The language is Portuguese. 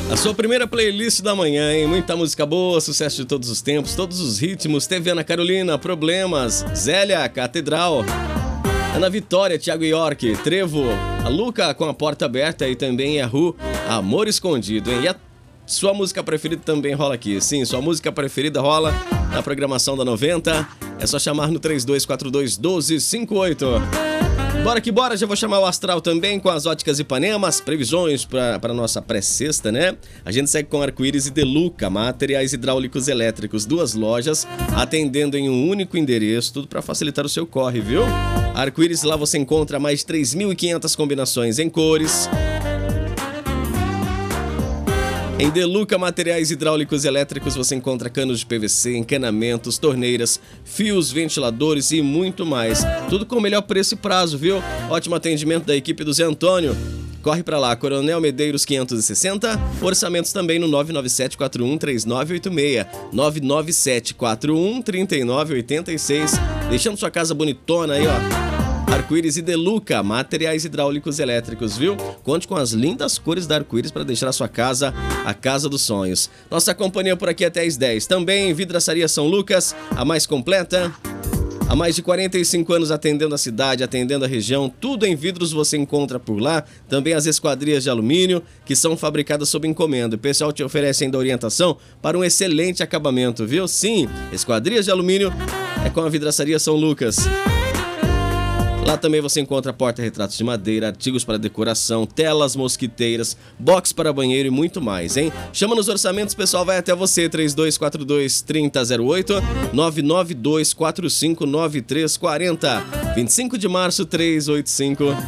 A sua primeira playlist da manhã, hein? Muita música boa, sucesso de todos os tempos, todos os ritmos. TV Ana Carolina, Problemas, Zélia, Catedral, Ana Vitória, Thiago York, Trevo, a Luca com a Porta Aberta e também a Ru, Amor Escondido, hein? E a sua música preferida também rola aqui. Sim, sua música preferida rola na programação da 90. É só chamar no 3242-1258. Bora que bora, já vou chamar o Astral também com as Óticas Ipanema, as previsões para nossa pré-sexta, né? A gente segue com Arco-Íris e Deluca, materiais hidráulicos elétricos, 2 lojas, atendendo em um único endereço, tudo para facilitar o seu corre, viu? Arco-Íris, lá você encontra mais de 3.500 combinações em cores. Em Deluca Materiais Hidráulicos e Elétricos você encontra canos de PVC, encanamentos, torneiras, fios, ventiladores e muito mais. Tudo com o melhor preço e prazo, viu? Ótimo atendimento da equipe do Zé Antônio. Corre pra lá, Coronel Medeiros 560, orçamentos também no 997413986, 997413986, deixando sua casa bonitona aí, ó. Arco-Íris e Deluca, materiais hidráulicos elétricos, viu? Conte com as lindas cores da Arco-Íris para deixar a sua casa a casa dos sonhos. Nossa companhia por aqui até às 10. Também Vidraçaria São Lucas, a mais completa. Há mais de 45 anos atendendo a cidade, atendendo a região, tudo em vidros você encontra por lá. Também as esquadrias de alumínio, que são fabricadas sob encomenda. O pessoal te oferece ainda orientação para um excelente acabamento, viu? Sim, esquadrias de alumínio é com a Vidraçaria São Lucas. Lá também você encontra porta-retratos de madeira, artigos para decoração, telas mosquiteiras, box para banheiro e muito mais, hein? Chama nos orçamentos, pessoal, vai até você, 3242-3008, 992459340, 25 de março, 385.